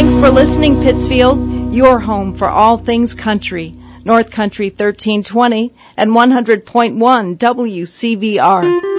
Thanks for listening, Pittsfield, your home for all things country. North Country 1320 and 100.1 WCVR.